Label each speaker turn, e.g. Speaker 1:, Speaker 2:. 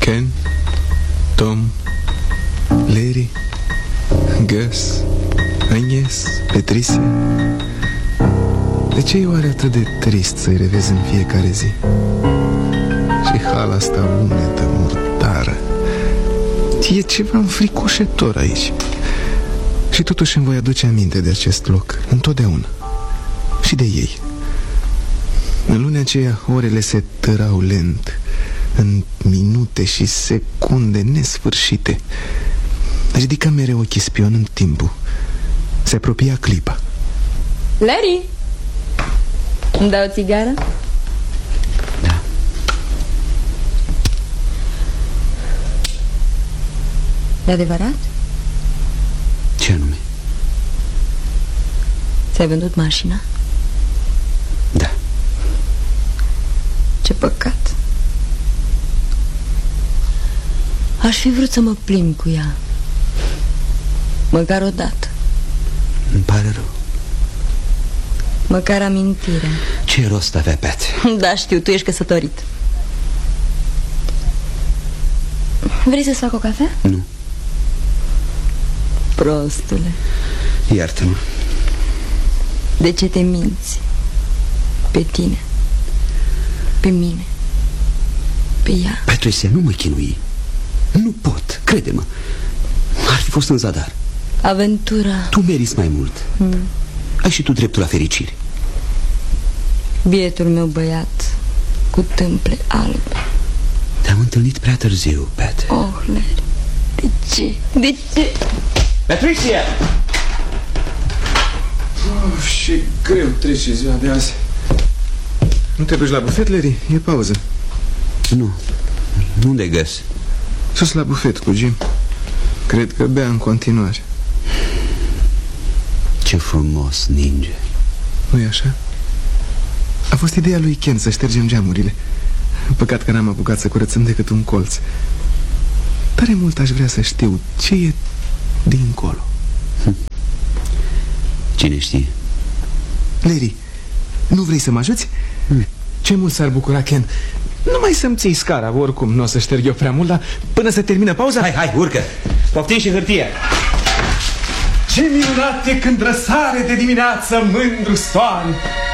Speaker 1: Ken, Tom, Larry, Gus, Agnes, Patricia. De ce e oare atât de trist să-i revezi în fiecare zi? Și hala asta umedă, murdară. E ceva înfricoșător aici. Și totuși îmi voi aduce aminte de acest loc, întotdeauna. Și de ei. În lunea aceea orele se târau lent, în minute și secunde nesfârșite. Ridica mereu ochii spionând timpul. Se apropia clipa.
Speaker 2: Larry, îmi dai o țigară?
Speaker 3: Da.
Speaker 2: E adevărat?
Speaker 3: Ce anume?
Speaker 2: Ți-ai vândut mașina?
Speaker 3: Da.
Speaker 2: Ce păcat. Aș fi vrut să mă plimb cu ea, măcar o dată.
Speaker 3: Îmi pare rău.
Speaker 2: Măcar amintirea.
Speaker 3: Ce rost avea, Pat?
Speaker 2: Da, știu, tu ești căsătorit. Vrei să-ți fac o cafea?
Speaker 3: Nu.
Speaker 2: Prostule,
Speaker 3: Iartă-mă.
Speaker 2: de ce te minți? Pe tine, pe mine, pe ea.
Speaker 3: Patricia, nu mă chinui. Nu pot, crede-mă. Ar fi fost în zadar.
Speaker 2: Aventura.
Speaker 3: Tu meriți mai mult. Ai și tu dreptul la fericire.
Speaker 2: Bietul meu băiat cu tâmple albe.
Speaker 3: Te-am întâlnit prea târziu, Pat.
Speaker 2: Oh, Larry, de ce? De ce?
Speaker 3: Patricia!
Speaker 1: Și greu trece ziua de azi. Nu te duci la bufet, Larry? E pauză.
Speaker 3: Nu. Unde găs?
Speaker 1: Sus la bufet cu Jim. Cred că bea în continuare.
Speaker 3: Ce frumos ninge.
Speaker 1: Nu-i așa? A fost ideea lui Ken să ștergem geamurile. Păcat că n-am apucat să curățăm decât un colț. Tare mult aș vrea să știu ce e dincolo.
Speaker 3: Cine știe?
Speaker 1: Larry, nu vrei să mă ajuți? Ce mult s-ar bucura Ken. Numai să-mi ții scara. Oricum nu o să șterg eu prea mult, dar până să termină pauza...
Speaker 3: Hai, urcă. Poftim și hârtie.
Speaker 1: Ce minunat e când răsare de dimineață mândru soare.